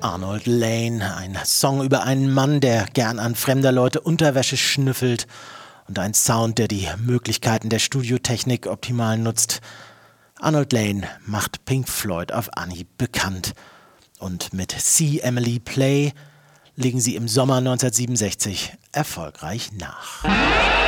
Arnold Layne, ein Song über einen Mann, der gern an fremder Leute Unterwäsche schnüffelt und ein Sound, der die Möglichkeiten der Studiotechnik optimal nutzt. Arnold Layne macht Pink Floyd auf Anhieb bekannt und mit See Emily Play legen sie im Sommer 1967 erfolgreich nach.